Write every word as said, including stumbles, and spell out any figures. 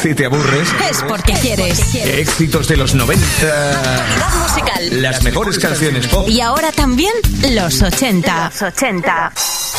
Si te aburres, es porque quieres. Éxitos de los noventa. Calidad musical. Las mejores canciones pop. Y ahora también los ochenta. Los ochenta.